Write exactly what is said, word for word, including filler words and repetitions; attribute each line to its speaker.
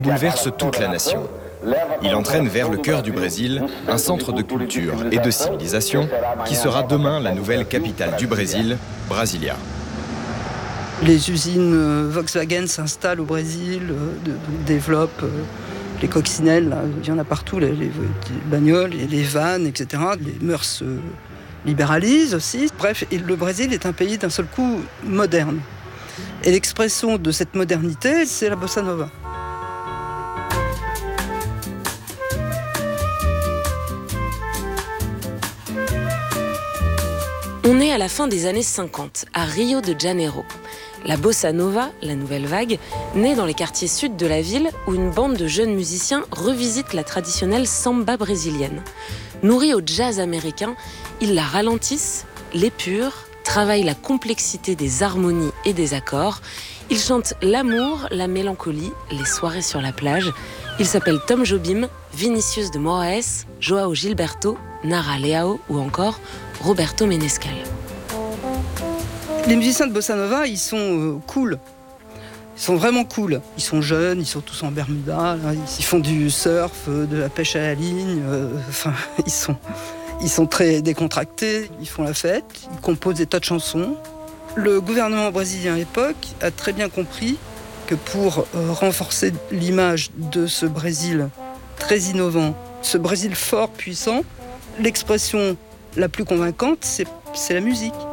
Speaker 1: bouleverse toute la nation. Il entraîne vers le cœur du Brésil un centre de culture et de civilisation qui sera demain la nouvelle capitale du Brésil, Brasilia.
Speaker 2: Les usines Volkswagen s'installent au Brésil, de, de, développent les coccinelles, là, il y en a partout, les, les, les bagnoles, les, les vannes, et cetera. Les mœurs se libéralisent aussi. Bref, et le Brésil est un pays d'un seul coup moderne. Et l'expression de cette modernité, c'est la bossa nova.
Speaker 3: On est à la fin des années cinquante, à Rio de Janeiro. La bossa nova, la nouvelle vague, naît dans les quartiers sud de la ville où une bande de jeunes musiciens revisite la traditionnelle samba brésilienne. Nourris au jazz américain, ils la ralentissent, l'épurent, travaillent la complexité des harmonies et des accords. Ils chantent l'amour, la mélancolie, les soirées sur la plage. Ils s'appellent Tom Jobim, Vinicius de Moraes, Joao Gilberto, Nara Leao ou encore Roberto Menescal.
Speaker 2: Les musiciens de bossa nova, ils sont euh, cool. Ils sont vraiment cool. Ils sont jeunes, ils sont tous en Bermuda, là, ils font du surf, euh, de la pêche à la ligne. Euh, enfin, ils sont, ils sont très décontractés, ils font la fête, ils composent des tas de chansons. Le gouvernement brésilien à l'époque a très bien compris que pour euh, renforcer l'image de ce Brésil très innovant, ce Brésil fort, puissant, l'expression la plus convaincante, c'est, c'est la musique.